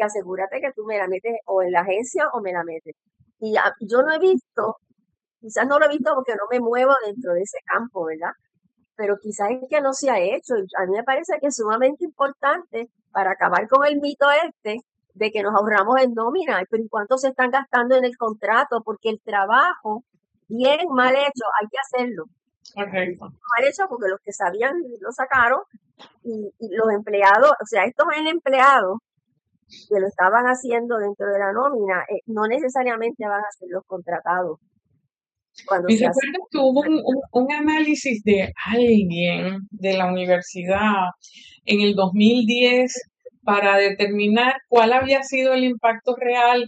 asegúrate que tú me la metes o en la agencia o me la metes. Y yo no he visto, quizás no lo he visto porque no me muevo dentro de ese campo, ¿verdad? Pero quizás es que no se ha hecho. Y a mí me parece que es sumamente importante para acabar con el mito de que nos ahorramos en nómina, pero ¿y cuánto se están gastando en el contrato? Porque el trabajo, bien mal hecho, hay que hacerlo. Correcto. Mal hecho porque los que sabían lo sacaron y los empleados, o sea, estos empleados que lo estaban haciendo dentro de la nómina, no necesariamente van a ser los contratados cuando Y se hace. recuerdo que hubo un análisis de alguien de la universidad en el 2010 para determinar cuál había sido el impacto real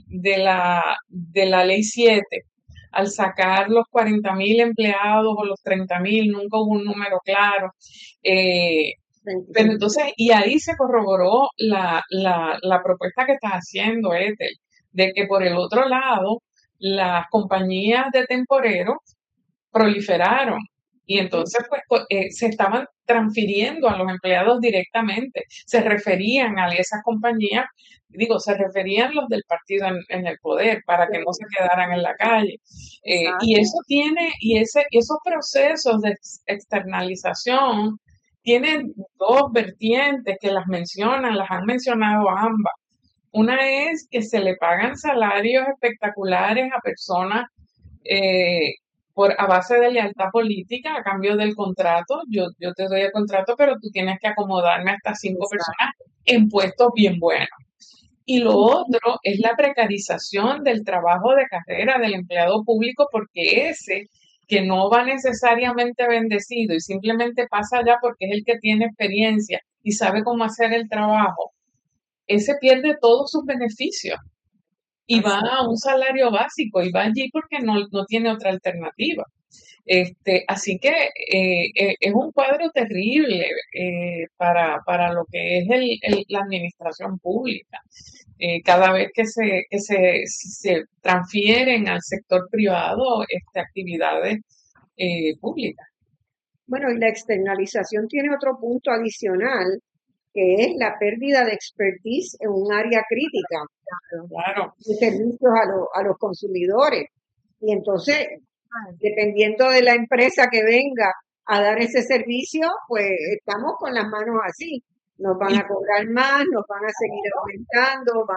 de la Ley 7 al sacar los 40.000 empleados o los 30.000, nunca hubo un número claro. Pero entonces, y ahí se corroboró la propuesta que estás haciendo, Ethel, de que por el otro lado, las compañías de temporeros proliferaron y entonces se estaban transfiriendo a los empleados directamente, se referían a esas compañías, digo, se referían los del partido en el poder para que no se quedaran en la calle. Y eso tiene, esos procesos de externalización tienen dos vertientes que las han mencionado ambas. Una es que se le pagan salarios espectaculares a personas eh, a base de lealtad política a cambio del contrato. Yo te doy el contrato, pero tú tienes que acomodarme a estas 5 personas en puestos bien buenos. Y lo otro es la precarización del trabajo de carrera del empleado público, porque ese que no va necesariamente bendecido y simplemente pasa allá porque es el que tiene experiencia y sabe cómo hacer el trabajo, ese pierde todos sus beneficios y va a un salario básico y va allí porque no tiene otra alternativa. Así que es un cuadro terrible para lo que es la administración pública. Cada vez que se transfieren al sector privado actividades públicas. Bueno, y la externalización tiene otro punto adicional, que es la pérdida de expertise en un área crítica, Claro. de servicios a los consumidores. Y entonces, dependiendo de la empresa que venga a dar ese servicio, pues estamos con las manos así. Nos van a cobrar más, nos van a seguir aumentando,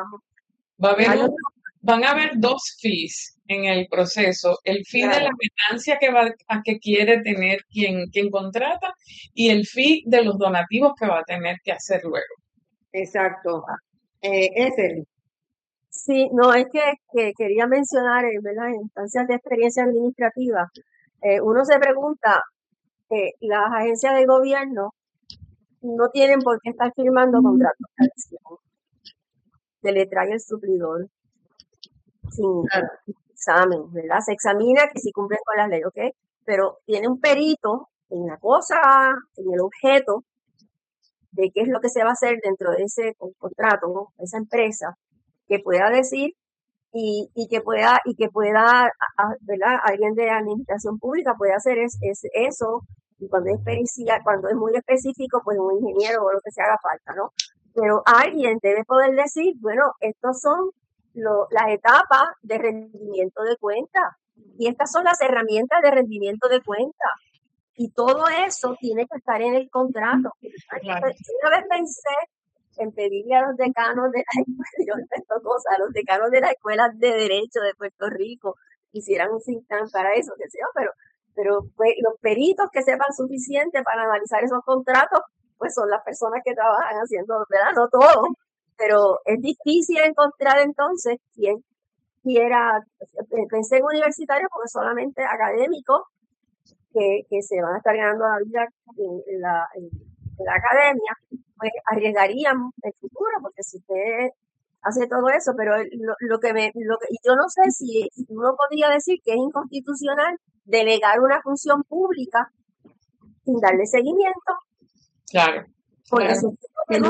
van a haber dos fees en el proceso, el fee de la ganancia que quiere tener quien contrata y el fee de los donativos que va a tener que hacer luego. Exacto. Ethel. Sí, no, es que quería mencionar, ¿verdad? En instancias de experiencia administrativa, uno se pregunta, las agencias de gobierno no tienen por qué estar firmando contratos de adhesión. Se le trae el suplidor sin examen, ¿verdad? Se examina que si cumplen con las leyes, ¿ok? Pero tiene un perito en la cosa, en el objeto de qué es lo que se va a hacer dentro de ese contrato, ¿no? Esa empresa, que pueda decir y que pueda, ¿verdad? Alguien de administración pública puede hacer eso, y cuando es pericia, cuando es muy específico, pues un ingeniero o lo que se haga falta, ¿no? Pero alguien debe poder decir, bueno, estos son las etapas de rendimiento de cuenta, y estas son las herramientas de rendimiento de cuenta, y todo eso tiene que estar en el contrato. Claro. Una vez pensé en pedirle a los decanos de a los decanos de las escuelas de Derecho de Puerto Rico hicieran un think tank para eso, que sea, pero pues, los peritos que sepan suficiente para analizar esos contratos, pues son las personas que trabajan haciendo, ¿verdad? No todo, pero es difícil encontrar entonces quien quiera, pensé en universitarios porque solamente académicos que se van a estar ganando la vida en la academia, pues arriesgarían el futuro, porque si usted hace todo eso, pero y yo no sé si uno podría decir que es inconstitucional delegar una función pública sin darle seguimiento. Claro. Porque si usted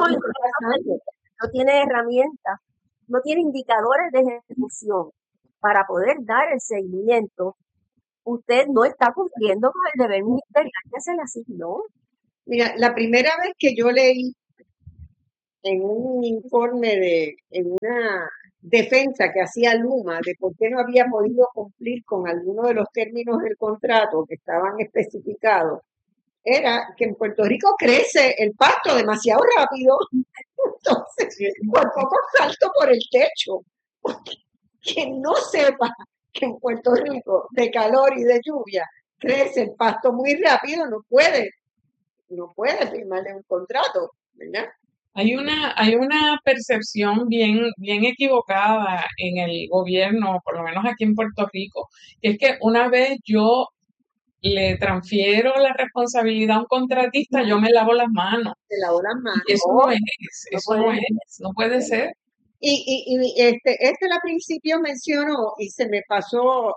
no tiene herramientas, no tiene indicadores de ejecución para poder dar el seguimiento, usted no está cumpliendo con el deber ministerial que se le asignó. Mira, la primera vez que yo leí en un informe en una defensa que hacía Luma de por qué no había podido cumplir con algunos de los términos del contrato que estaban especificados, era que en Puerto Rico crece el pasto demasiado rápido, entonces por poco salto por el techo. Quien no sepa que en Puerto Rico de calor y de lluvia crece el pasto muy rápido, no puede firmarle un contrato, ¿verdad? Hay una percepción bien equivocada en el gobierno, por lo menos aquí en Puerto Rico, que es que una vez yo le transfiero la responsabilidad a un contratista, yo me lavo las manos. Se lavó las manos. Y eso no es, no puede ser. Al principio mencionó y se me pasó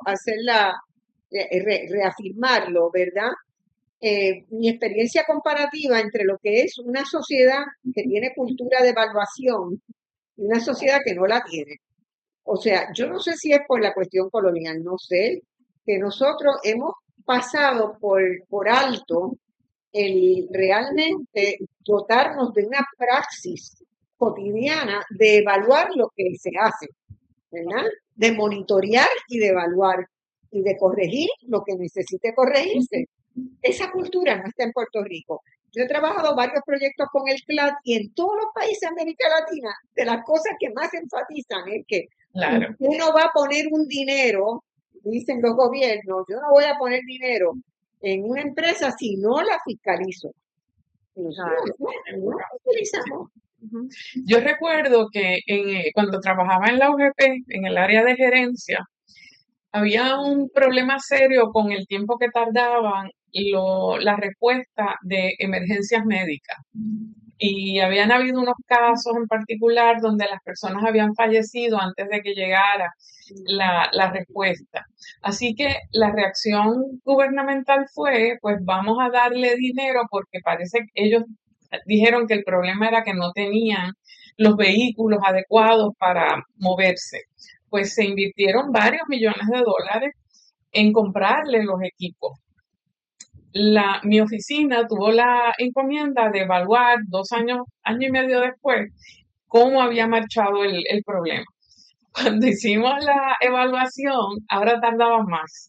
reafirmarlo, ¿verdad? Mi experiencia comparativa entre lo que es una sociedad que tiene cultura de evaluación y una sociedad que no la tiene. O sea, yo no sé si es por la cuestión colonial, no sé, que nosotros hemos pasado por alto el realmente dotarnos de una praxis cotidiana de evaluar lo que se hace, ¿verdad? De monitorear y de evaluar y de corregir lo que necesite corregirse. Esa cultura no está en Puerto Rico. Yo he trabajado varios proyectos con el CLAD y en todos los países de América Latina, de las cosas que más enfatizan es que Claro. usted no va a poner un dinero, dicen los gobiernos, yo no voy a poner dinero en una empresa si no la fiscalizo. Nosotros no fiscalizamos. Yo recuerdo que cuando trabajaba en la UGP, en el área de gerencia, había un problema serio con el tiempo que tardaban la respuesta de emergencias médicas. Y habían habido unos casos en particular donde las personas habían fallecido antes de que llegara la respuesta. Así que la reacción gubernamental fue, pues vamos a darle dinero porque parece que ellos dijeron que el problema era que no tenían los vehículos adecuados para moverse. Pues se invirtieron varios millones de dólares en comprarle los equipos. Mi oficina tuvo la encomienda de evaluar 2 años, año y medio después, cómo había marchado el problema. Cuando hicimos la evaluación, ahora tardaba más.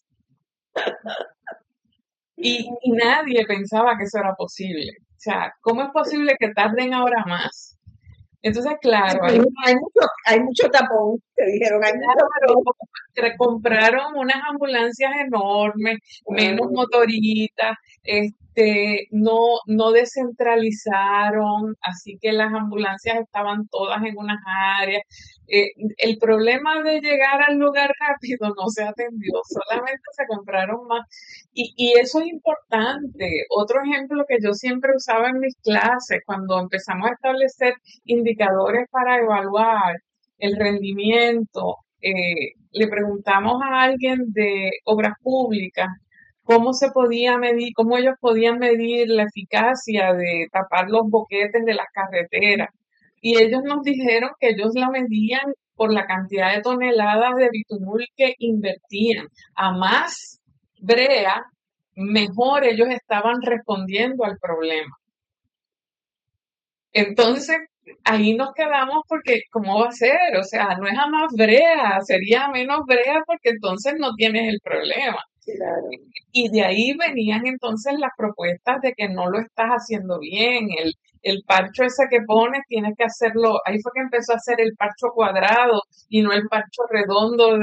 Y nadie pensaba que eso era posible. O sea, ¿cómo es posible que tarden ahora más? Entonces, claro, hay mucho tapón, te dijeron, hay mucho tapón. Compraron unas ambulancias enormes, menos motoritas, no descentralizaron, así que las ambulancias estaban todas en unas áreas. El problema de llegar al lugar rápido no se atendió, solamente se compraron más. Y eso es importante. Otro ejemplo que yo siempre usaba en mis clases, cuando empezamos a establecer indicadores para evaluar el rendimiento, le preguntamos a alguien de obras públicas cómo se podía medir, cómo ellos podían medir la eficacia de tapar los boquetes de las carreteras. Y ellos nos dijeron que ellos la medían por la cantidad de toneladas de bitumul que invertían. A más brea, mejor ellos estaban respondiendo al problema. Entonces, ahí nos quedamos porque, ¿cómo va a ser? O sea, no es a más brea, sería menos brea porque entonces no tienes el problema. Claro. Y de ahí venían entonces las propuestas de que no lo estás haciendo bien, el parcho ese que pones tienes que hacerlo, ahí fue que empezó a hacer el parcho cuadrado y no el parcho redondo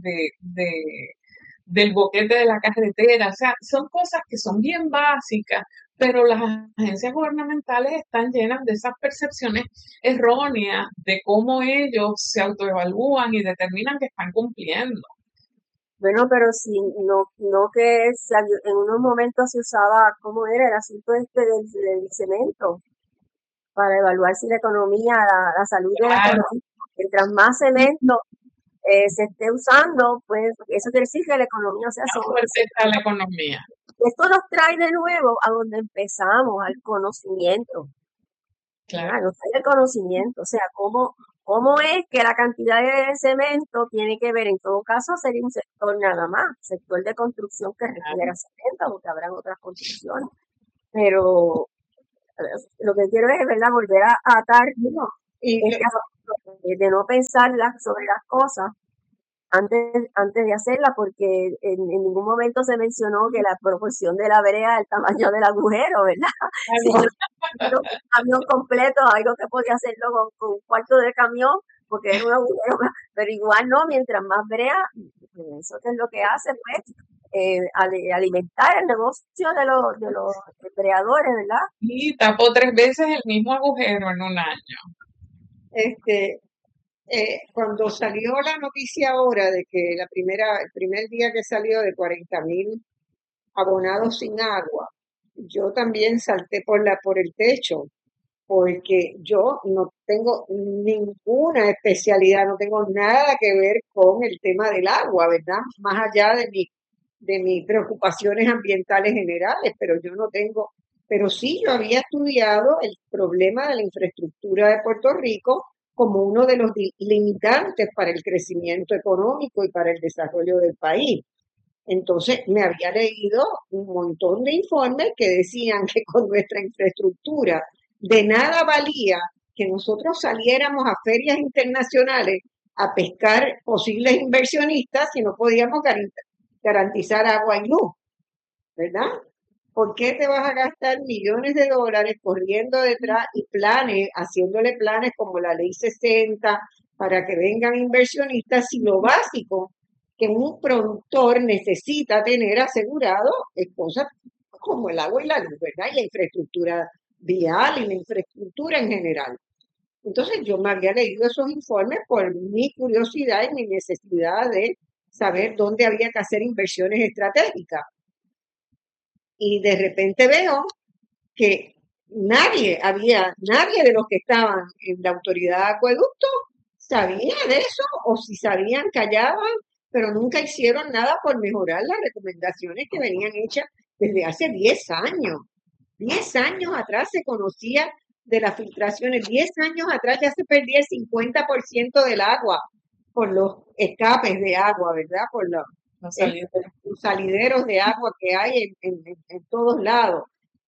del boquete de la carretera. O sea, son cosas que son bien básicas, pero las agencias gubernamentales están llenas de esas percepciones erróneas de cómo ellos se autoevalúan y determinan que están cumpliendo. Bueno, pero si no que en unos momentos se usaba, ¿cómo era el asunto del cemento? Para evaluar si la economía, la salud de la economía, mientras más cemento se esté usando, pues eso quiere decir que la economía se hace. Fuerte está la economía. Esto nos trae de nuevo a donde empezamos, al conocimiento. Claro. Nos trae el conocimiento, o sea, cómo es que la cantidad de cemento tiene que ver, en todo caso, sería un sector nada más, sector de construcción que requiera cemento, porque habrán otras construcciones. Pero lo que quiero es, ¿verdad?, volver a atar No, y de no pensar sobre las cosas antes de hacerla, porque en ningún momento se mencionó que la proporción de la brea es el tamaño del agujero, ¿verdad? Si yo tengo un camión completo, algo que podía hacerlo con un cuarto de camión, porque era un agujero, pero igual no, mientras más brea, eso es lo que hace, pues, alimentar el negocio de los breadores, ¿verdad? Y tapó 3 veces el mismo agujero en un año. este, cuando salió la noticia ahora de que el primer día que salió de 40.000 abonados sin agua, yo también salté por el techo, porque yo no tengo ninguna especialidad, no tengo nada que ver con el tema del agua, ¿verdad? Más allá de mis preocupaciones ambientales generales, pero sí yo había estudiado el problema de la infraestructura de Puerto Rico como uno de los limitantes para el crecimiento económico y para el desarrollo del país. Entonces me había leído un montón de informes que decían que con nuestra infraestructura de nada valía que nosotros saliéramos a ferias internacionales a pescar posibles inversionistas si no podíamos garantizar agua y luz, ¿verdad? ¿Por qué te vas a gastar millones de dólares corriendo detrás y haciéndole planes como la Ley 60 para que vengan inversionistas si lo básico que un productor necesita tener asegurado es cosas como el agua y la luz, ¿verdad? Y la infraestructura vial y la infraestructura en general. Entonces yo me había leído esos informes por mi curiosidad y mi necesidad de saber dónde había que hacer inversiones estratégicas. Y de repente veo que nadie de los que estaban en la autoridad de acueducto sabía de eso, o si sabían, callaban, pero nunca hicieron nada por mejorar las recomendaciones que venían hechas desde hace 10 años. 10 años atrás se conocía de las filtraciones, 10 años atrás ya se perdía el 50% del agua por los escapes de agua, ¿verdad? Por los salideros de agua que hay en todos lados.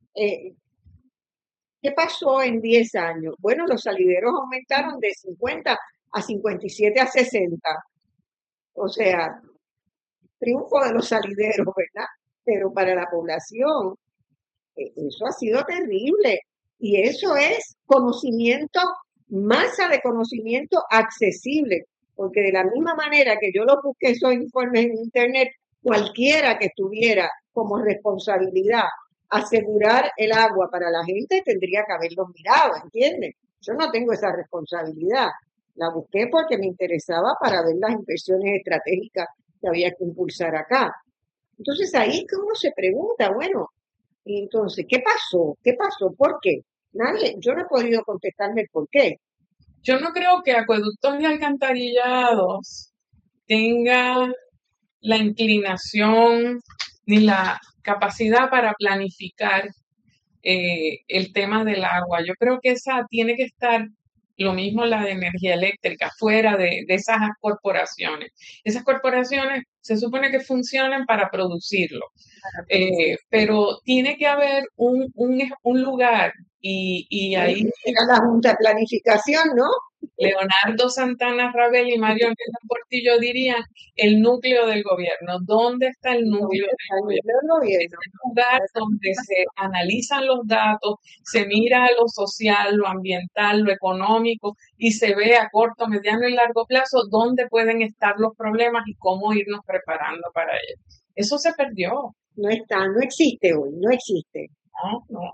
¿Qué pasó en 10 años? Bueno, los salideros aumentaron de 50 a 57 a 60. O sea, triunfo de los salideros, ¿verdad? Pero para la población, eso ha sido terrible. Y eso es conocimiento, masa de conocimiento accesible. Porque de la misma manera que yo lo busqué esos informes en internet, cualquiera que tuviera como responsabilidad asegurar el agua para la gente tendría que haberlos mirado, ¿entiendes? Yo no tengo esa responsabilidad. La busqué porque me interesaba para ver las inversiones estratégicas que había que impulsar acá. Entonces ahí que uno se pregunta, bueno, entonces, ¿qué pasó? ¿Qué pasó? ¿Por qué? Yo no he podido contestarme el por qué. Yo no creo que Acueductos y Alcantarillados tenga la inclinación ni la capacidad para planificar el tema del agua. Yo creo que esa tiene que estar, lo mismo la de energía eléctrica, fuera de esas corporaciones. Esas corporaciones se supone que funcionan para producirlo, pero tiene que haber un lugar y ahí Era la Junta de Planificación, ¿no? Leonardo Santana Rabel y Mario Ángel Portillo dirían el núcleo del gobierno. ¿Dónde está el núcleo del gobierno? Es un lugar donde se analizan los datos, se mira lo social, lo ambiental, lo económico y se ve a corto, mediano y largo plazo dónde pueden estar los problemas y cómo irnos preparando para ellos. Eso se perdió. No está, no existe hoy, no existe. No.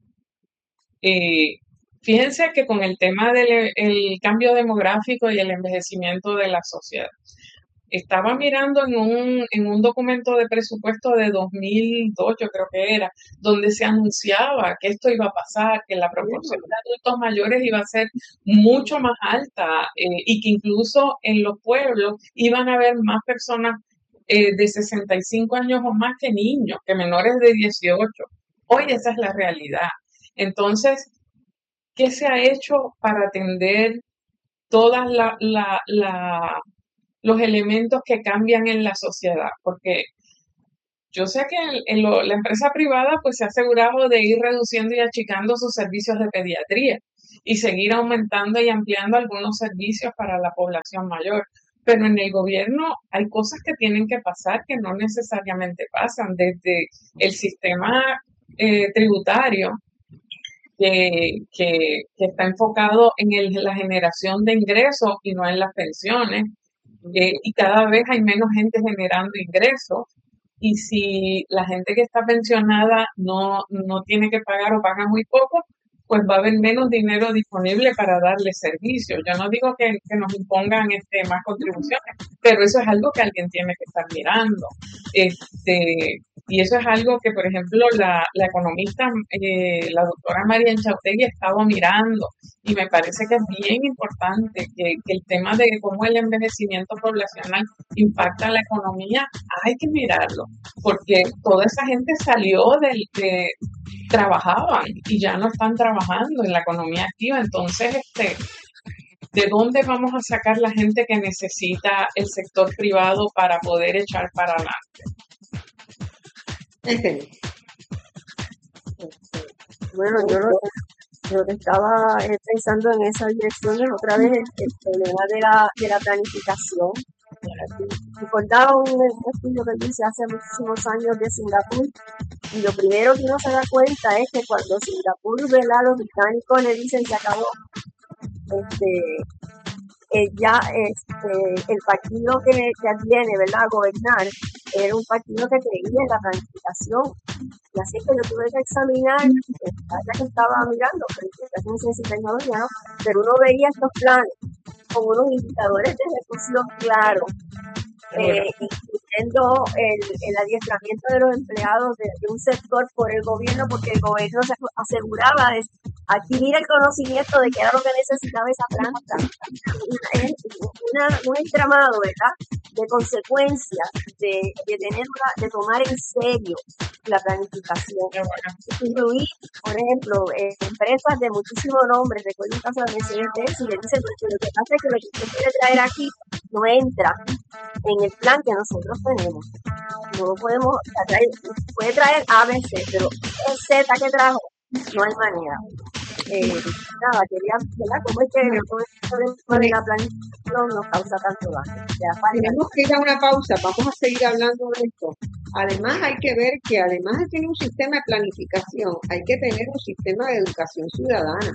Fíjense que con el tema del cambio demográfico y el envejecimiento de la sociedad, estaba mirando en un documento de presupuesto de 2002, yo creo que era, donde se anunciaba que esto iba a pasar, que la proporción de adultos mayores iba a ser mucho más alta y que incluso en los pueblos iban a haber más personas de 65 años o más que niños, que menores de 18. Hoy esa es la realidad. Entonces, ¿qué se ha hecho para atender todos los elementos que cambian en la sociedad? Porque Yo sé que la empresa privada pues se ha asegurado de ir reduciendo y achicando sus servicios de pediatría y seguir aumentando y ampliando algunos servicios para la población mayor. Pero en el gobierno hay cosas que tienen que pasar que no necesariamente pasan, desde el sistema tributario que está enfocado en la generación de ingresos y no en las pensiones, y cada vez hay menos gente generando ingresos. Y si la gente que está pensionada no tiene que pagar o paga muy poco, pues va a haber menos dinero disponible para darle servicio. Yo no digo que nos impongan más contribuciones, pero eso es algo que alguien tiene que estar mirando. Y eso es algo que, por ejemplo, la economista, la doctora María Enchautegui, ha estado mirando, y me parece que es bien importante que el tema de cómo el envejecimiento poblacional impacta la economía, hay que mirarlo, porque toda esa gente salió trabajaban y ya no están trabajando en la economía activa. Entonces, ¿de dónde vamos a sacar la gente que necesita el sector privado para poder echar para adelante? Bueno, yo estaba pensando en esas direcciones otra vez, el problema de la planificación. Recordaba un estudio que hice hace muchísimos años de Singapur, y lo primero que uno se da cuenta es que cuando Singapur, ¿verdad?, los británicos le dicen se acabó, el partido que adviene, ¿verdad?, a gobernar, era un partido que creía en la planificación. Y así que yo tuve que examinar, ya que estaba mirando planificación, ciencia y tecnología, ¿no? Pero uno veía estos planes con unos indicadores de ejecución claros, incluyendo el adiestramiento de los empleados de un sector por el gobierno, porque el gobierno se aseguraba de adquirir el conocimiento de qué era lo que necesitaba esa planta. Un entramado, ¿verdad?, de consecuencias de tomar en serio la planificación. Incluir, por ejemplo, empresas de muchísimo nombre. Recuerdo un caso de Mercedes, y le dicen que lo que pasa es que lo que usted quiere traer aquí no entra en el plan que nosotros tenemos. No lo podemos traer, puede traer ABC, pero el Z que trajo, no hay manera. Nada, quería, ¿verdad?, cómo es que la planificación nos causa tanto daño. Tenemos que ir a una pausa, vamos a seguir hablando de esto. Además hay que ver que además de tener un sistema de planificación, hay que tener un sistema de educación ciudadana,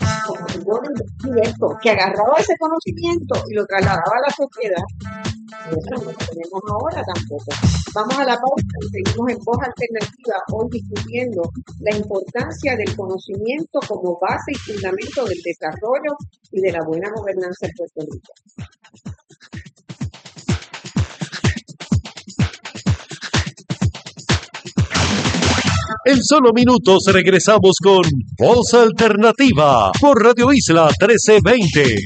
que agarraba ese conocimiento y lo trasladaba a la sociedad. Eso no lo tenemos ahora tampoco. Vamos a la pausa y seguimos en Voz Alternativa, hoy discutiendo la importancia del conocimiento como base y fundamento del desarrollo y de la buena gobernanza en Puerto Rico. En solo minutos regresamos con Voz Alternativa por Radio Isla 1320.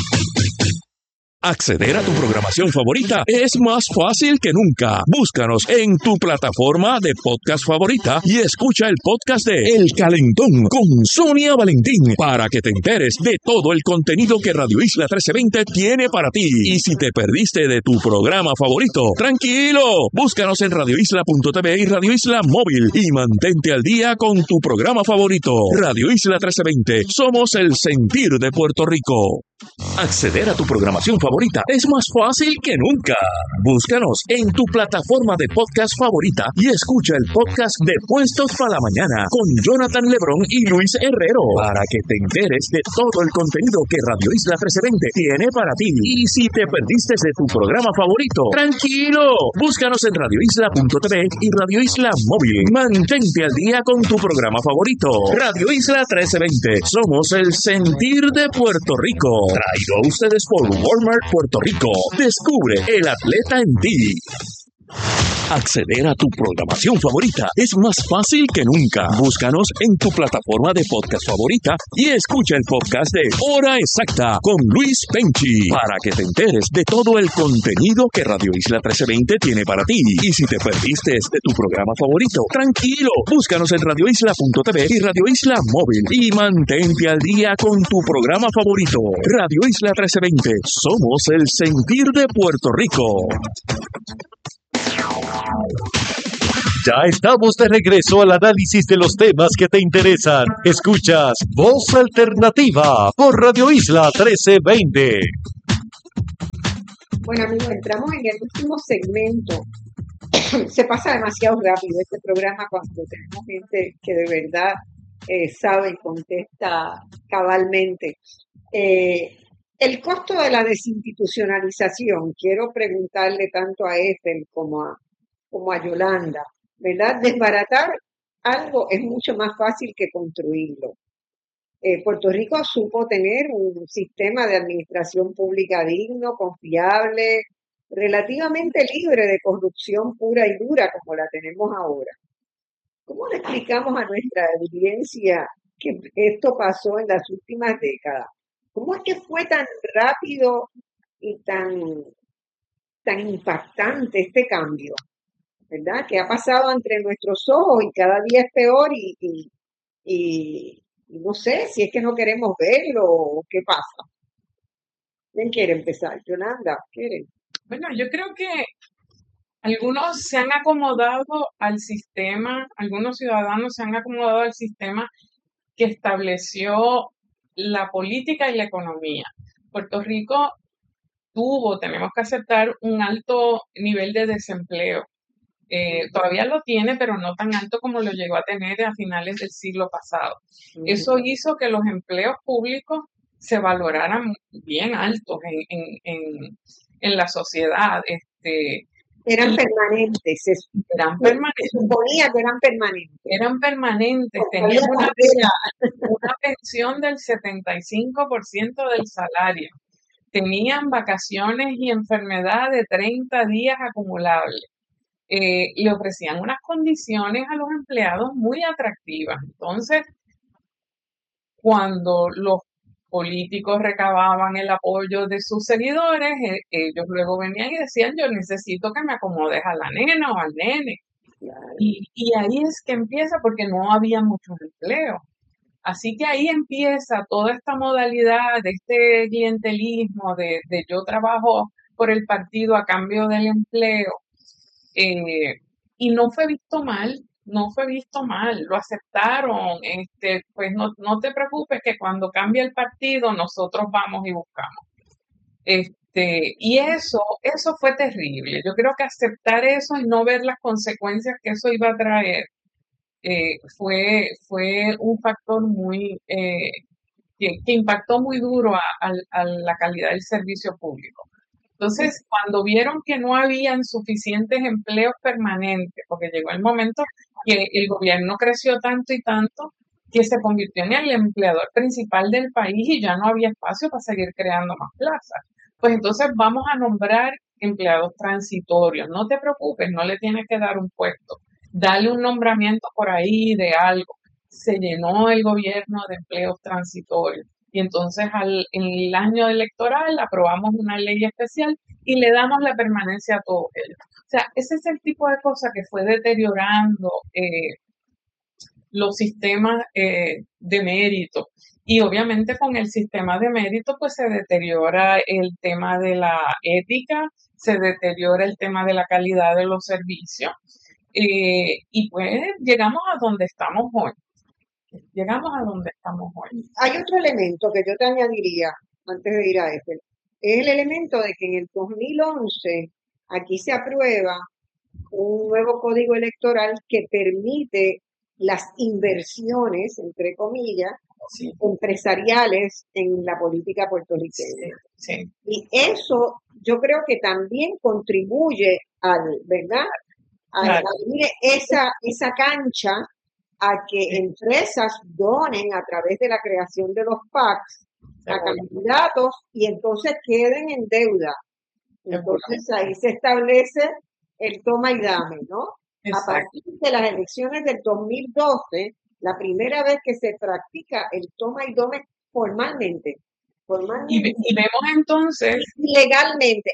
Acceder a tu programación favorita es más fácil que nunca. Búscanos en tu plataforma de podcast favorita y escucha el podcast de El Calentón con Sonia Valentín para que te enteres de todo el contenido que Radio Isla 1320 tiene para ti. Y si te perdiste de tu programa favorito, tranquilo, búscanos en radioisla.tv y Radio Isla Móvil y mantente al día con tu programa favorito. Radio Isla 1320, somos el sentir de Puerto Rico. Acceder a tu programación favorita es más fácil que nunca. Búscanos en tu plataforma de podcast favorita y escucha el podcast de Puestos para la Mañana con Jonathan Lebrón y Luis Herrero para que te enteres de todo el contenido que Radio Isla 1320 tiene para ti. Y si te perdiste de tu programa favorito, tranquilo, búscanos en radioisla.tv y Radio Isla Móvil. Mantente al día con tu programa favorito. Radio Isla 1320, somos el sentir de Puerto Rico. Traído a ustedes por Walmart Puerto Rico. Descubre el atleta en ti. Acceder a tu programación favorita es más fácil que nunca. Búscanos en tu plataforma de podcast favorita y escucha el podcast de Hora Exacta con Luis Penchi para que te enteres de todo el contenido que Radio Isla 1320 tiene para ti. Y si te perdiste de tu programa favorito, tranquilo, búscanos en radioisla.tv y Radio Isla Móvil y mantente al día con tu programa favorito. Radio Isla 1320, somos el sentir de Puerto Rico. Ya estamos de regreso al análisis de los temas que te interesan. Escuchas Voz Alternativa por Radio Isla 1320. Bueno, amigos, entramos en el último segmento. Se pasa demasiado rápido este programa cuando tenemos gente que de verdad sabe y contesta cabalmente. El costo de la desinstitucionalización, quiero preguntarle tanto a Ethel como a Yolanda, ¿verdad? Desbaratar algo es mucho más fácil que construirlo. Puerto Rico supo tener un sistema de administración pública digno, confiable, relativamente libre de corrupción pura y dura como la tenemos ahora. ¿Cómo le explicamos a nuestra audiencia que esto pasó en las últimas décadas? ¿Cómo es que fue tan rápido y tan impactante este cambio? ¿Verdad? Que ha pasado entre nuestros ojos y cada día es peor y no sé si es que no queremos verlo o qué pasa. ¿Quién quiere empezar? Yolanda, ¿quieren? Bueno, yo creo que algunos se han acomodado al sistema, algunos ciudadanos se han acomodado al sistema que estableció la política y la economía. Puerto Rico tenemos que aceptar un alto nivel de desempleo. Todavía lo tiene, pero no tan alto como lo llegó a tener a finales del siglo pasado. Eso hizo que los empleos públicos se valoraran bien altos en la sociedad. Eran permanentes. Se suponía que eran permanentes. Eran permanentes. Tenían una pensión del 75% del salario. Tenían vacaciones y enfermedad de 30 días acumulables. Le ofrecían unas condiciones a los empleados muy atractivas. Entonces, cuando los políticos recababan el apoyo de sus seguidores, ellos luego venían y decían, yo necesito que me acomodes a la nena o al nene. Y ahí es que empieza, porque no había muchos empleos. Así que ahí empieza toda esta modalidad de este clientelismo, de yo trabajo por el partido a cambio del empleo. Y no fue visto mal, lo aceptaron, pues no te preocupes que cuando cambie el partido nosotros vamos y buscamos. Y eso fue terrible. Yo creo que aceptar eso y no ver las consecuencias que eso iba a traer fue un factor muy que impactó muy duro a la calidad del servicio público. Entonces, cuando vieron que no habían suficientes empleos permanentes, porque llegó el momento que el gobierno creció tanto y tanto que se convirtió en el empleador principal del país y ya no había espacio para seguir creando más plazas. Pues entonces vamos a nombrar empleados transitorios. No te preocupes, no le tienes que dar un puesto. Dale un nombramiento por ahí de algo. Se llenó el gobierno de empleos transitorios. Y entonces en el año electoral aprobamos una ley especial y le damos la permanencia a todos ellos. O sea, ese es el tipo de cosa que fue deteriorando los sistemas de mérito. Y obviamente con el sistema de mérito pues se deteriora el tema de la ética, se deteriora el tema de la calidad de los servicios. Y pues llegamos a donde estamos hoy. Hay otro elemento que yo te añadiría antes de ir a este. Es el elemento de que en el 2011 aquí se aprueba un nuevo código electoral que permite las inversiones, entre comillas, empresariales en la política puertorriqueña. Sí. Y eso yo creo que también contribuye ¿verdad? A abrir esa cancha a que empresas donen a través de la creación de los PACs a candidatos y entonces queden en deuda. Entonces ahí se establece el toma y dame, ¿no? Exacto. A partir de las elecciones del 2012, la primera vez que se practica el toma y dame formalmente. Y vemos entonces legalmente.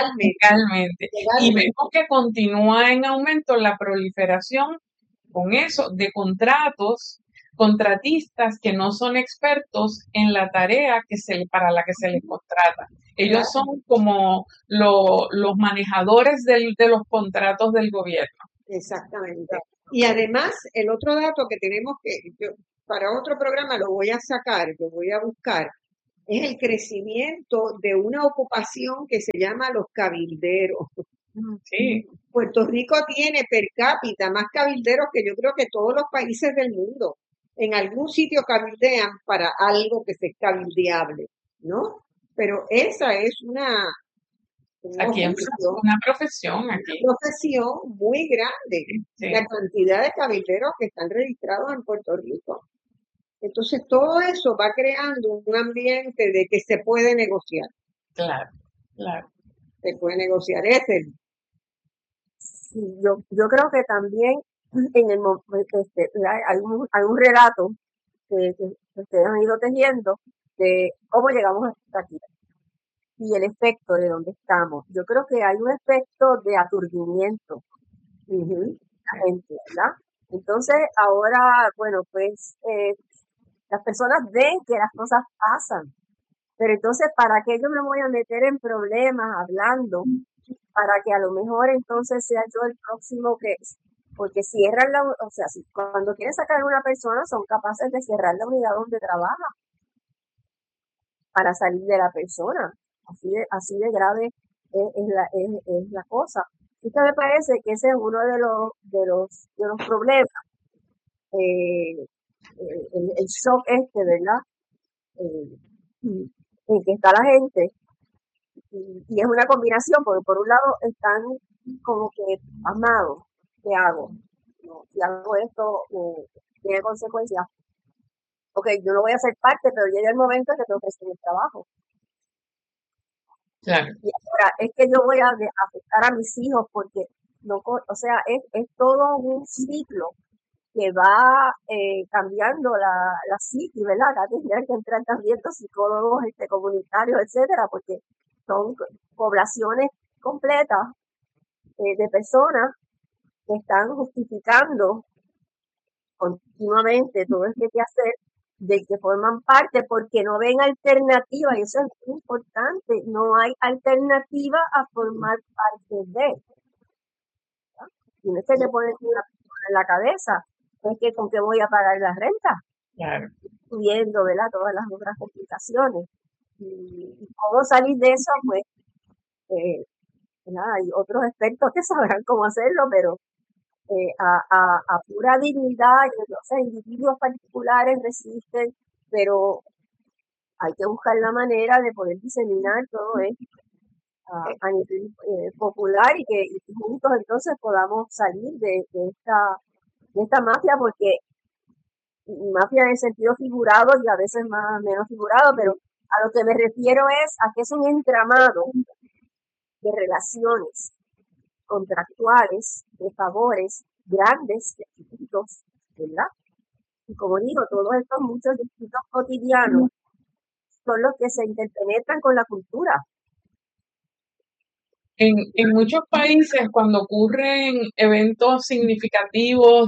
Y vemos que continúa en aumento la proliferación con eso de contratistas que no son expertos en la tarea para la que se les contrata. Ellos son como los manejadores de los contratos del gobierno. Exactamente. Y además, el otro dato que tenemos para otro programa lo voy a sacar, lo voy a buscar, es el crecimiento de una ocupación que se llama los cabilderos. Sí, Puerto Rico tiene per cápita más cabilderos que yo creo que todos los países del mundo. En algún sitio cabildean para algo que es cabildeable, ¿no? Pero esa es un aquí es oficio, una profesión una aquí. profesión muy grande, Sí, la cantidad de cabilderos que están registrados en Puerto Rico. Entonces, todo eso va creando un ambiente de que se puede negociar. claro, claro. Se puede negociar. Ese. Sí, yo creo que también en hay un relato que ustedes han ido tejiendo de cómo llegamos hasta aquí y el efecto de dónde estamos. Yo creo que hay un efecto de aturdimiento Ujú. la gente, ¿verdad? Entonces, ahora, bueno, pues las personas ven que las cosas pasan, pero entonces, ¿para qué yo me voy a meter en problemas hablando? Para que a lo mejor entonces sea yo el próximo porque cierran o sea, cuando quieren sacar a una persona son capaces de cerrar la unidad donde trabaja para salir de la persona. Así de grave es la cosa. Y que me parece que ese es uno de los problemas, eh, el shock ¿verdad? En que está la gente, y es una combinación, porque por un lado están como que pasmados, ¿qué hago? No, si hago esto, tiene consecuencias. Ok, yo no voy a ser parte, pero llega el momento en que tengo que hacer el trabajo. Claro, Y ahora, es que yo voy a afectar a mis hijos porque, no, o sea, es todo un ciclo que va cambiando la psiqui, ¿verdad? Acá tendrían que entrar también los psicólogos comunitarios, etcétera, porque son poblaciones completas de personas que están justificando continuamente todo este quehacer de que forman parte porque no ven alternativa, y eso es muy importante, no hay alternativa a formar parte de. Y no es que te ponen una persona en la cabeza, es que con qué voy a pagar la renta, claro. viendo, ¿verdad? Todas las otras complicaciones. Y cómo salir de eso, pues, nada, hay otros expertos que sabrán cómo hacerlo, pero a pura dignidad, o sea, individuos particulares resisten, pero hay que buscar la manera de poder diseminar todo esto a nivel popular y que juntos entonces podamos salir de esta mafia, porque mafia en el sentido figurado y a veces más menos figurado, pero a lo que me refiero es a que es un entramado de relaciones contractuales, de favores grandes, de chiquitos, ¿verdad? Y como digo, todos estos muchos distintos cotidianos son los que se interpenetran con la cultura. En muchos países, cuando ocurren eventos significativos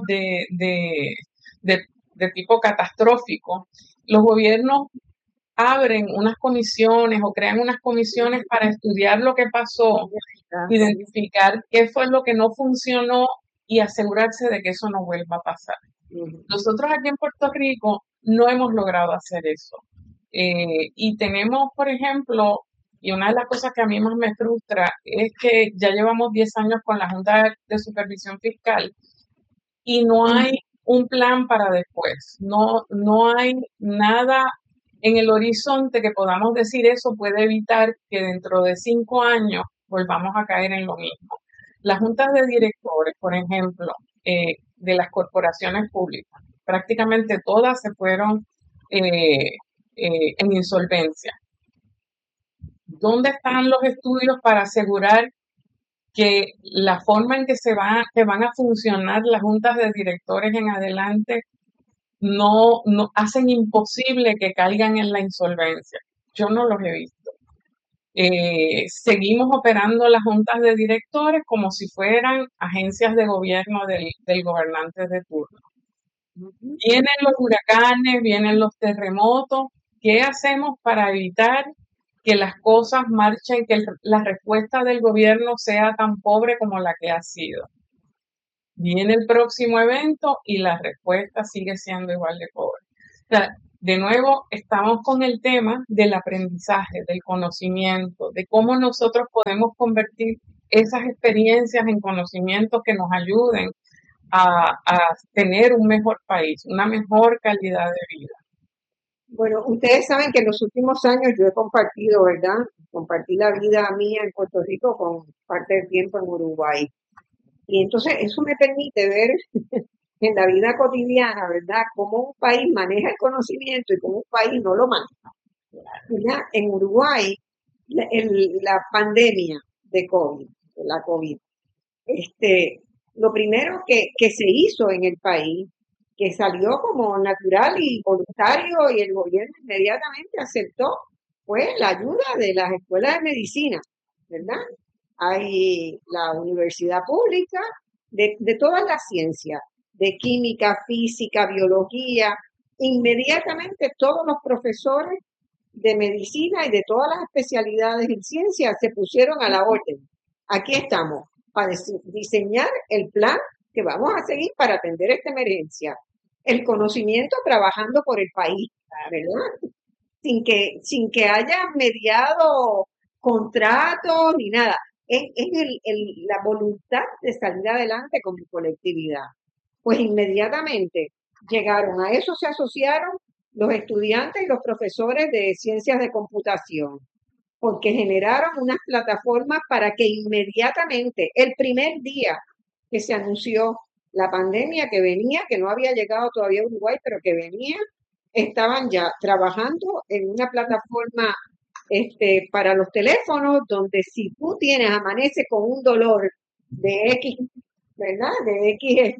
de tipo catastrófico, los gobiernos abren unas comisiones o crean unas comisiones para estudiar lo que pasó, identificar qué fue lo que no funcionó y asegurarse de que eso no vuelva a pasar. Nosotros aquí en Puerto Rico no hemos logrado hacer eso. Y tenemos, por ejemplo, y una de las cosas que a mí más me frustra es que ya llevamos 10 años con la Junta de Supervisión Fiscal y no hay un plan para después. No hay nada en el horizonte que podamos decir eso puede evitar que dentro de 5 años volvamos a caer en lo mismo. Las juntas de directores, por ejemplo, de las corporaciones públicas, prácticamente todas se fueron en insolvencia. ¿Dónde están los estudios para asegurar que la forma en que que van a funcionar las juntas de directores en adelante no hacen imposible que caigan en la insolvencia? Yo no los he visto. Seguimos operando las juntas de directores como si fueran agencias de gobierno del gobernante de turno. Vienen los huracanes, vienen los terremotos. ¿Qué hacemos para evitar que las cosas marchen, que la respuesta del gobierno sea tan pobre como la que ha sido? Viene el próximo evento y la respuesta sigue siendo igual de pobre. O sea, de nuevo, estamos con el tema del aprendizaje, del conocimiento, de cómo nosotros podemos convertir esas experiencias en conocimientos que nos ayuden a tener un mejor país, una mejor calidad de vida. Bueno, ustedes saben que en los últimos años yo he compartido, ¿verdad? Compartí la vida mía en Puerto Rico con parte del tiempo en Uruguay. Y entonces eso me permite ver en la vida cotidiana, ¿verdad? Cómo un país maneja el conocimiento y cómo un país no lo maneja. ¿Verdad? En Uruguay, la pandemia de COVID, la COVID, lo primero que se hizo en el país, que salió como natural y voluntario y el gobierno inmediatamente aceptó, fue la ayuda de las escuelas de medicina, ¿verdad? Hay la universidad pública de todas las ciencias, de química, física, biología, inmediatamente todos los profesores de medicina y de todas las especialidades en ciencia se pusieron a la orden. Aquí estamos para diseñar el plan que vamos a seguir para atender esta emergencia. El conocimiento trabajando por el país, ¿verdad? Sin que haya mediado contratos ni nada. Es la voluntad de salir adelante como colectividad. Pues inmediatamente llegaron, a eso se asociaron los estudiantes y los profesores de ciencias de computación, porque generaron unas plataformas para que inmediatamente, el primer día que se anunció la pandemia que venía, que no había llegado todavía a Uruguay, pero que venía, estaban ya trabajando en una plataforma para los teléfonos, donde si tú amanece con un dolor de X, ¿verdad? De X,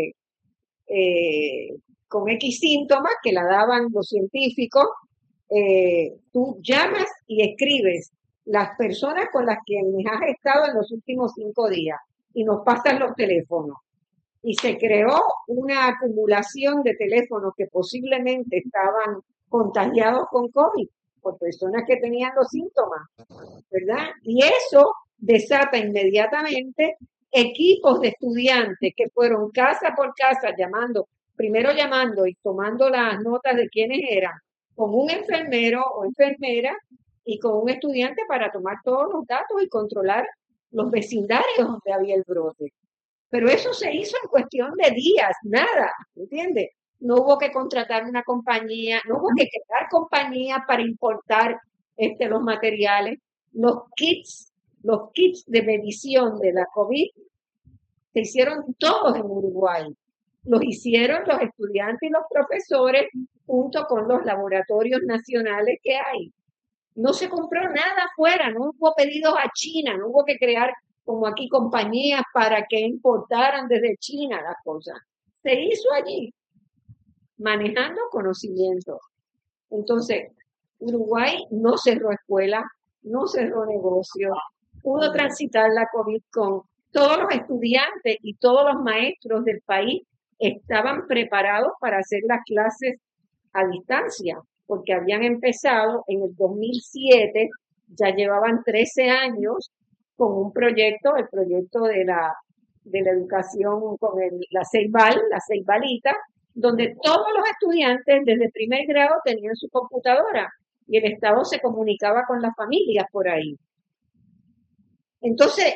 con X síntomas que la daban los científicos, tú llamas y escribes las personas con las que has estado en los últimos 5 días y nos pasan los teléfonos. Y se creó una acumulación de teléfonos que posiblemente estaban contagiados con COVID por personas que tenían los síntomas, ¿verdad? Y eso desata inmediatamente equipos de estudiantes que fueron casa por casa primero llamando y tomando las notas de quiénes eran, con un enfermero o enfermera y con un estudiante para tomar todos los datos y controlar los vecindarios donde había el brote. Pero eso se hizo en cuestión de días, nada, ¿entiendes? No hubo que contratar una compañía, no hubo que crear compañías para importar los materiales. Los kits de medición de la COVID se hicieron todos en Uruguay. Los hicieron los estudiantes y los profesores junto con los laboratorios nacionales que hay. No se compró nada afuera, no hubo pedidos a China, no hubo que crear como aquí compañías para que importaran desde China las cosas. Se hizo allí, manejando conocimiento. Entonces, Uruguay no cerró escuelas, no cerró negocios, pudo transitar la COVID con todos los estudiantes y todos los maestros del país estaban preparados para hacer las clases a distancia, porque habían empezado en el 2007, ya llevaban 13 años con un proyecto, el proyecto de la educación con la Ceibalitas, donde todos los estudiantes desde primer grado tenían su computadora y el Estado se comunicaba con las familias por ahí. Entonces,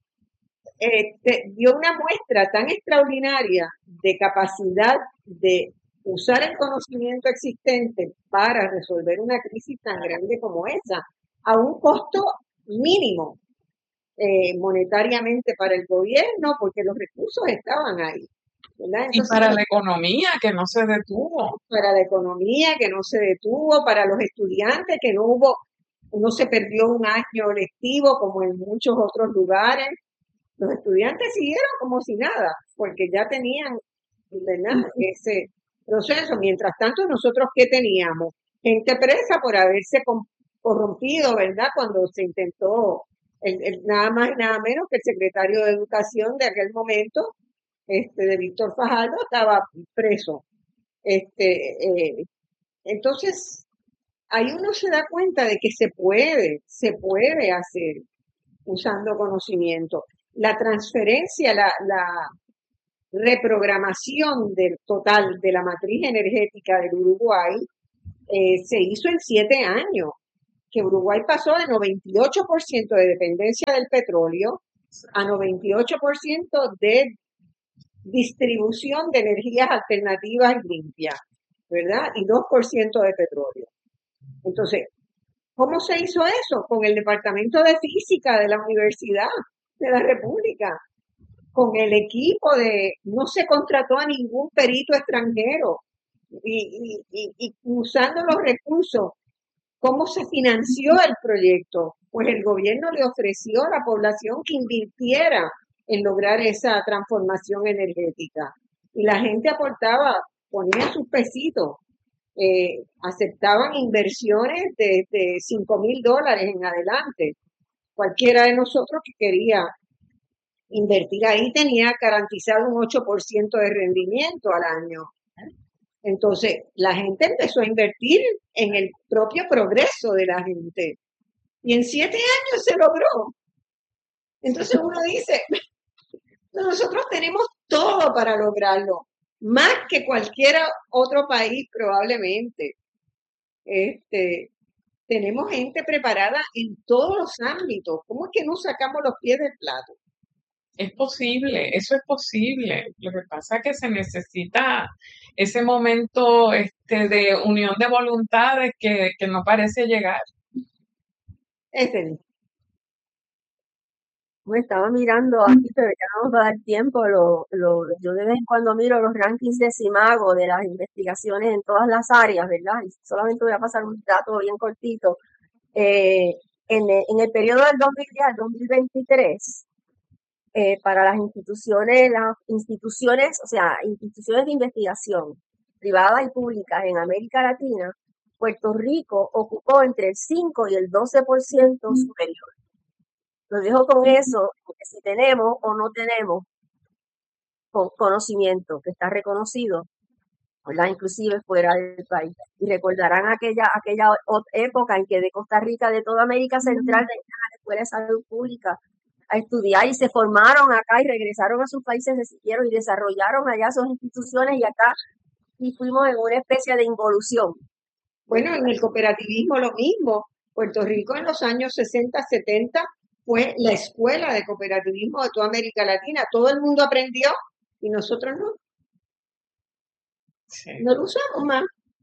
dio una muestra tan extraordinaria de capacidad de usar el conocimiento existente para resolver una crisis tan grande como esa, a un costo mínimo monetariamente para el gobierno, porque los recursos estaban ahí. ¿verdad? Entonces, y para la economía, que no se detuvo. Para la economía, que no se detuvo, para los estudiantes, que no se perdió un año lectivo como en muchos otros lugares. Los estudiantes siguieron como si nada, porque ya tenían, ¿verdad?, ese proceso. Mientras tanto, nosotros, ¿qué teníamos? Gente presa por haberse corrompido, ¿verdad?, cuando se intentó, nada más y nada menos que el secretario de Educación de aquel momento, de Víctor Fajardo, estaba preso. Entonces, ahí uno se da cuenta de que se puede hacer usando conocimiento. La transferencia, reprogramación del total de la matriz energética del Uruguay se hizo en 7 años, que Uruguay pasó de 98% de dependencia del petróleo a 98% de distribución de energías alternativas y limpias, ¿verdad? Y 2% de petróleo. Entonces, ¿cómo se hizo eso? Con el Departamento de Física de la Universidad de la República, con el equipo no se contrató a ningún perito extranjero y usando los recursos. ¿Cómo se financió el proyecto? Pues el gobierno le ofreció a la población que invirtiera en lograr esa transformación energética. Y la gente aportaba, ponía sus pesitos, aceptaban inversiones de $5,000 en adelante. Cualquiera de nosotros que quería invertir ahí tenía garantizado un 8% de rendimiento al año. Entonces, la gente empezó a invertir en el propio progreso de la gente. Y en 7 años se logró. Entonces uno dice, nosotros tenemos todo para lograrlo, más que cualquier otro país probablemente. Tenemos gente preparada en todos los ámbitos. ¿Cómo es que no sacamos los pies del plato? Es posible, eso es posible. Lo que pasa es que se necesita ese momento de unión de voluntades que no parece llegar. Me estaba mirando aquí, pero ya no nos va a dar tiempo. Yo de vez en cuando miro los rankings de Simago de las investigaciones en todas las áreas, ¿verdad? Y solamente voy a pasar un dato bien cortito. En el periodo del 2010 al 2023, para las instituciones, o sea, instituciones de investigación privadas y públicas en América Latina, Puerto Rico ocupó entre el 5 y el 12% superior. Lo dejo con eso, porque si tenemos o no tenemos conocimiento que está reconocido, ¿verdad? Inclusive fuera del país. Y recordarán aquella época en que de Costa Rica, de toda América Central, venían a la Escuela de Salud Pública a estudiar y se formaron acá y regresaron a sus países, se siguieron y desarrollaron allá sus instituciones y acá y fuimos en una especie de involución. Bueno, en el cooperativismo lo mismo. Puerto Rico en los años 60, 70 fue la escuela de cooperativismo de toda América Latina. Todo el mundo aprendió y nosotros no. Sí. No lo usamos más.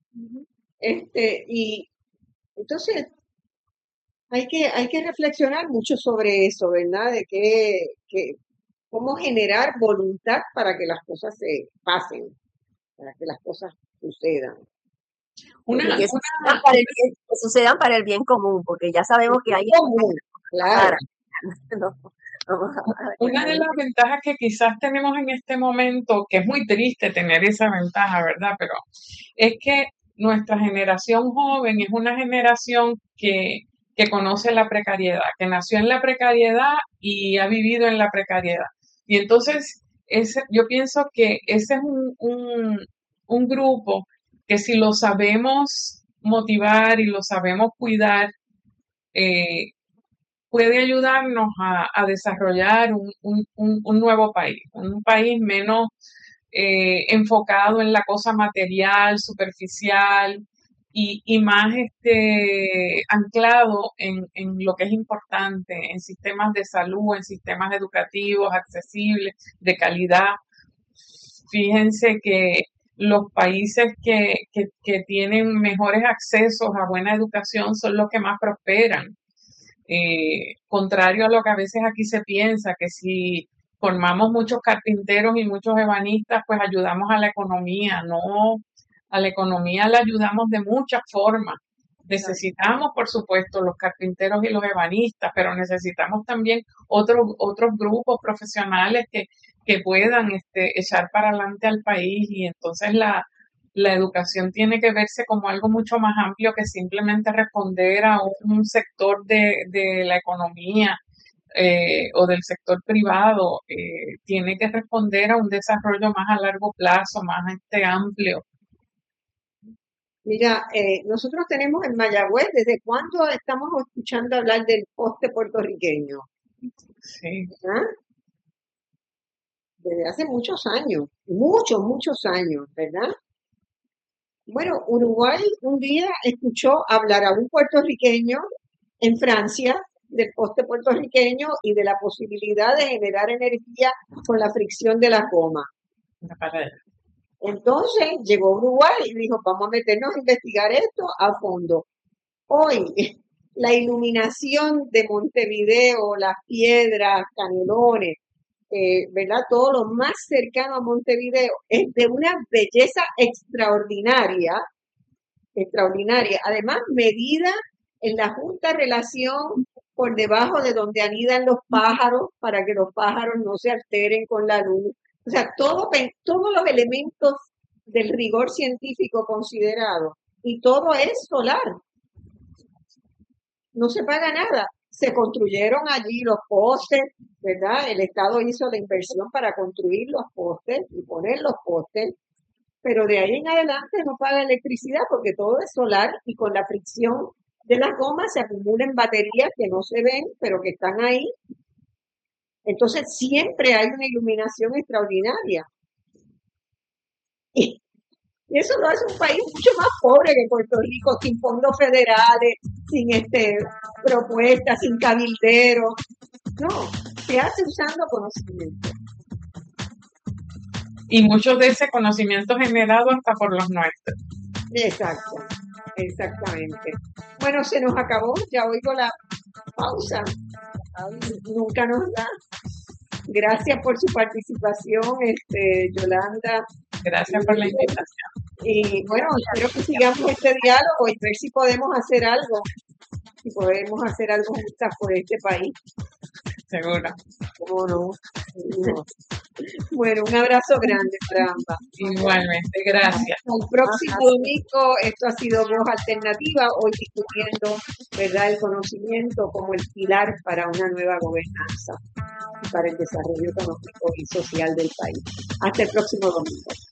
Y entonces hay que reflexionar mucho sobre eso, ¿verdad? De cómo generar voluntad para que las cosas se pasen, para que las cosas sucedan. Que sucedan para el bien común, porque ya sabemos que hay común, claro. Una de las ventajas que quizás tenemos en este momento, que es muy triste tener esa ventaja, ¿verdad? Pero es que nuestra generación joven es una generación que conoce la precariedad, que nació en la precariedad y ha vivido en la precariedad. Y entonces, yo pienso que ese es un grupo que si lo sabemos motivar y lo sabemos cuidar, puede ayudarnos a desarrollar un nuevo país, un país menos enfocado en la cosa material, superficial y más anclado en lo que es importante, en sistemas de salud, en sistemas educativos accesibles, de calidad. Fíjense que los países que tienen mejores accesos a buena educación son los que más prosperan. Contrario a lo que a veces aquí se piensa, que si formamos muchos carpinteros y muchos ebanistas, pues ayudamos a la economía. No, a la economía la ayudamos de muchas formas. Necesitamos, por supuesto, los carpinteros y los ebanistas, pero necesitamos también otros grupos profesionales que puedan echar para adelante al país, y entonces la educación tiene que verse como algo mucho más amplio que simplemente responder a un sector de la economía o del sector privado. Tiene que responder a un desarrollo más a largo plazo, más amplio. Mira, nosotros tenemos en Mayagüez, ¿desde cuándo estamos escuchando hablar del poste puertorriqueño? Sí. ¿Ah? desde hace muchos años, muchos años, ¿verdad? Bueno, Uruguay un día escuchó hablar a un puertorriqueño en Francia del poste puertorriqueño y de la posibilidad de generar energía con la fricción de la goma. Entonces llegó a Uruguay y dijo, vamos a meternos a investigar esto a fondo. Hoy, la iluminación de Montevideo, las piedras, Canelones, ¿verdad? Todo lo más cercano a Montevideo es de una belleza extraordinaria, además medida en la justa relación por debajo de donde anidan los pájaros para que los pájaros no se alteren con la luz. O sea, todos los elementos del rigor científico considerado y todo es solar. No se paga nada. Se construyeron allí los postes, ¿verdad? El Estado hizo la inversión para construir los postes y poner los postes, pero de ahí en adelante no paga electricidad porque todo es solar y con la fricción de las gomas se acumulan baterías que no se ven, pero que están ahí. Entonces siempre hay una iluminación extraordinaria. Y eso lo hace un país mucho más pobre que Puerto Rico, sin fondos federales, sin propuestas, sin cabilderos. No, se hace usando conocimiento. Y mucho de ese conocimiento generado hasta por los nuestros. Exacto, exactamente. Bueno, se nos acabó, ya oigo la pausa. Nunca nos da. Gracias por su participación, Yolanda. Gracias por la invitación. Y bueno, espero que sigamos este diálogo y ver si podemos hacer algo, juntas por este país. Seguro. ¿Cómo no? No. Bueno, un abrazo grande para ambas. Igualmente, gracias. El próximo domingo, esto ha sido Voz Alternativa, hoy discutiendo, ¿verdad?, el conocimiento como el pilar para una nueva gobernanza y para el desarrollo económico y social del país. Hasta el próximo domingo.